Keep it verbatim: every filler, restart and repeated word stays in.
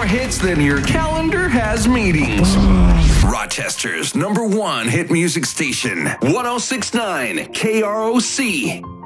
hits than your calendar has meetings. Rochester's number one hit music station, one oh six point nine K R O C.